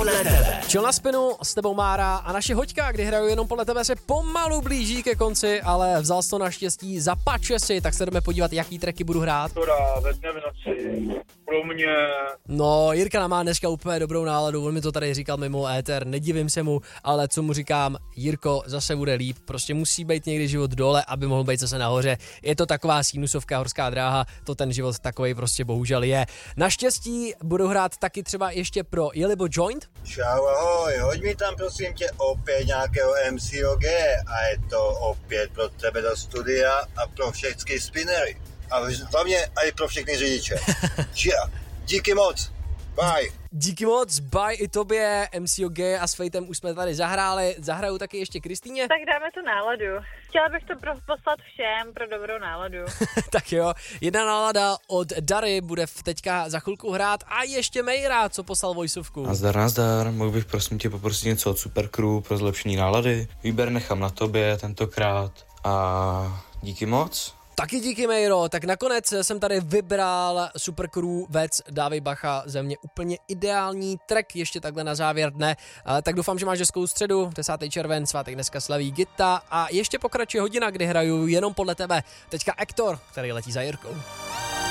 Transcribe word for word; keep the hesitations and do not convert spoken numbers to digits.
podle tebe. Čil na spinu, s tebou Mára a naše hoďka, kdy hraju jenom podle tebe, se pomalu blíží ke konci, ale vzal jsi to naštěstí za pačesy, tak se jdeme podívat, jaký tracky budu hrát. Tora, ve dne v noci, pro mě. No, Jirka nám má dneska úplně dobrou náladu, on mi to tady říkal mimo éter, nedivím se mu, ale co mu říkám, Jirko, zase bude líp, prostě musí být někdy život dole, aby mohl být zase nahoře. Je to taková sinusovka, horská dráha, to ten život takovej prostě bohužel je. Naštěstí budu hrát taky třeba ještě pro Jelibo Joint. Čau, ahoj, hoď mi tam prosím tě opět nějakého M C O G a je to opět pro tebe do studia a pro všechny spinnery. A hlavně i pro všechny řidiče. Yeah. Díky moc, bye. Díky moc, bye i tobě, M C O G a s Fejtem už jsme tady zahráli, zahraju taky ještě Kristýně. Tak dáme tu náladu. Chtěla bych to pro, poslat všem pro dobrou náladu. Tak jo, jedna nálada od Dary bude teďka za chvilku hrát a ještě Mejra, co poslal vojsovku. Nazdar, nazdar, mohl bych prosím tě poprosit něco od Supercrew pro zlepšení nálady. Výběr nechám na tobě tentokrát a díky moc. Taky díky, Mejro. Tak nakonec jsem tady vybral Supercrew Vec, dávej bacha, ze mě úplně ideální track, ještě takhle na závěr dne. Tak doufám, že máš hezkou středu, desátý červen, svátek dneska slaví Gita a ještě pokračuje hodina, kdy hraju jenom podle tebe. Teďka Ektor, který letí za Jirkou.